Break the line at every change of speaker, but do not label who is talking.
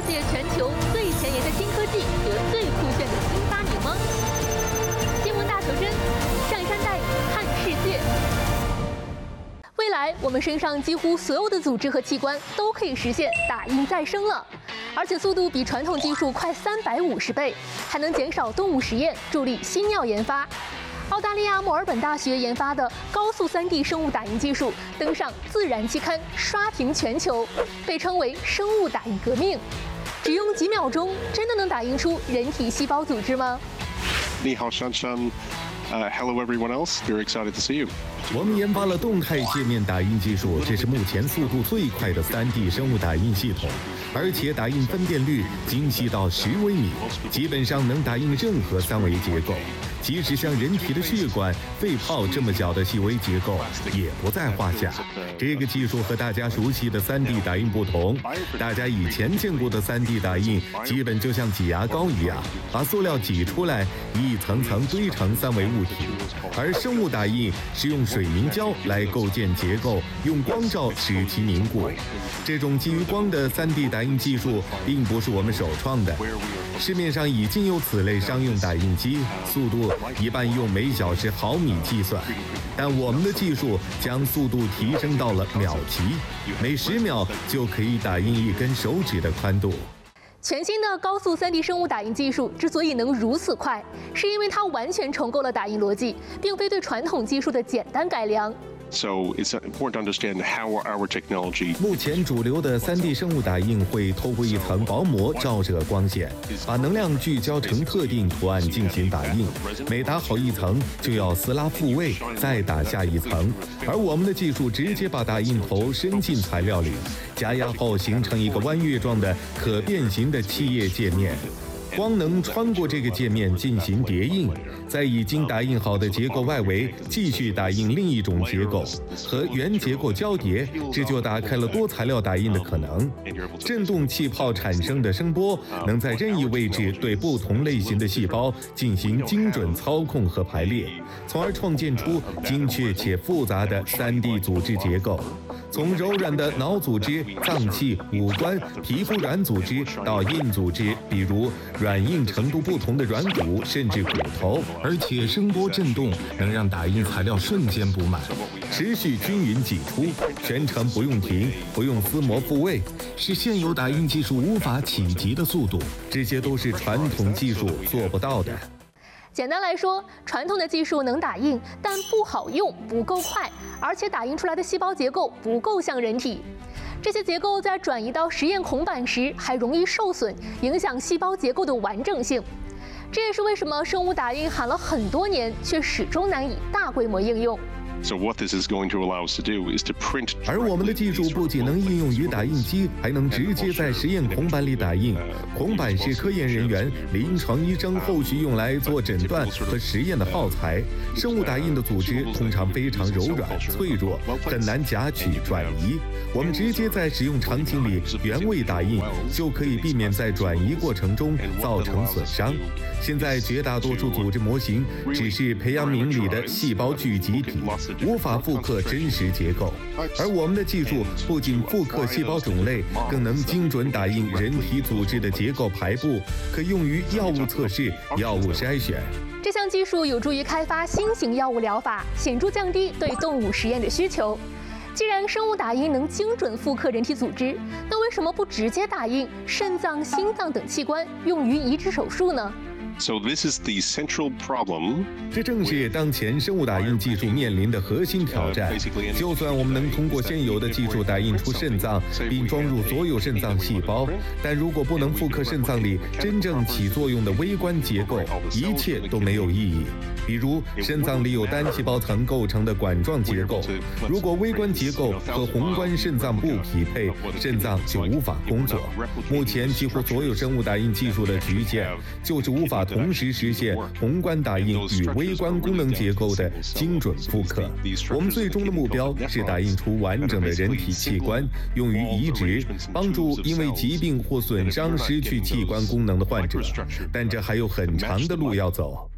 界全球最前沿的新科技和最酷炫的新发明吗？新闻大求真，上山带你看世界。未来，我们身上几乎所有的组织和器官都可以实现打印再生了，而且速度比传统技术快350倍，还能减少动物实验，助力新药研发。澳大利亚墨尔本大学研发的高速3D 生物打印技术登上《自然》期刊，刷屏全球，被称为生物打印革命。只用几秒钟，真的能打印出人体细胞组织吗？
你好，珊珊。Hello, everyone else. Very excited to see you.
我们研发了动态界面打印技术，这是目前速度最快的3D 生物打印系统，而且打印分辨率精细到10微米，基本上能打印任何3维结构。即使像人体的血管、肺泡这么小的细微结构也不在话下。这个技术和大家熟悉的3D 打印不同，大家以前见过的3D 打印基本就像挤牙膏一样，把塑料挤出来，一层层堆成3维物体。而生物打印是用水凝胶来构建结构，用光照使其凝固。这种基于光的3D 打印技术并不是我们首创的，市面上已经有此类商用打印机，速度一般用每小时毫米计算，但我们的技术将速度提升到了秒级，每10秒就可以打印1根手指的宽度。
全新的高速3D 生物打印技术之所以能如此快，是因为它完全重构了打印逻辑，并非对传统技术的简单改良。
So it's important to understand how our technology.
目前主流的3D 生物打印会透过一层薄膜照射光线，把能量聚焦成特定图案进行打印。每打好一层，就要撕拉复位，再打下一层。而我们的技术直接把打印头伸进材料里，加压后形成一个弯月状的可变形的气液界面。光能穿过这个界面进行叠印，在已经打印好的结构外围继续打印另一种结构，和原结构交叠，这就打开了多材料打印的可能。振动气泡产生的声波能在任意位置对不同类型的细胞进行精准操控和排列，从而创建出精确且复杂的3D 组织结构。从柔软的脑组织、脏器、五官、皮肤软组织到硬组织，比如软硬程度不同的软骨，甚至骨头，而且声波振动能让打印材料瞬间补满，持续均匀挤出，全程不用停，不用撕膜复位，是现有打印技术无法企及的速度，这些都是传统技术做不到的。
简单来说，传统的技术能打印，但不好用，不够快，而且打印出来的细胞结构不够像人体。这些结构在转移到实验孔板时还容易受损，影响细胞结构的完整性。这也是为什么生物打印喊了很多年，却始终难以大规模应用。
So what this is going to allow us to do is to print.
而我们的技术不仅能应用于打印机，还能直接在实验孔板里打印。孔板是科研人员、临床医生后续用来做诊断和实验的耗材。生物打印的组织通常非常柔软、脆弱，很难夹取转移。我们直接在使用场景里原位打印，就可以避免在转移过程中造成损伤。现在绝大多数组织模型只是培养皿里的细胞聚集体，无法复刻真实结构，而我们的技术不仅复刻细胞种类，更能精准打印人体组织的结构排布，可用于药物测试、药物筛选。
这项技术有助于开发新型药物疗法，显著降低对动物实验的需求。既然生物打印能精准复刻人体组织，那为什么不直接打印肾脏、心脏等器官用于移植手术呢
？So this is the central problem.
这正是当前生物打印技术面临的核心挑战。就算我们能通过现有的技术打印出肾脏，并装入所有肾脏细胞，但如果不能复刻肾脏里真正起作用的微观结构，一切都没有意义。比如，肾脏里有单细胞层构成的管状结构，如果微观结构和宏观肾脏不匹配，肾脏就无法工作。目前几乎所有生物打印技术的局限，就是无法同时实现宏观打印与微观功能结构的精准复刻。我们最终的目标是打印出完整的人体器官，用于移植，帮助因为疾病或损伤失去器官功能的患者。但这还有很长的路要走。